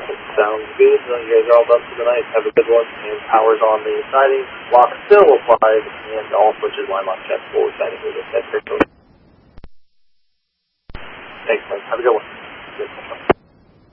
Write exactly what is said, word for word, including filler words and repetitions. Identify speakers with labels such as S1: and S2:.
S1: Sounds good. So you guys are all done for the night. Have a good one. And power's on the siding. Lock still applied. And all switches line lock check forward siding with a set.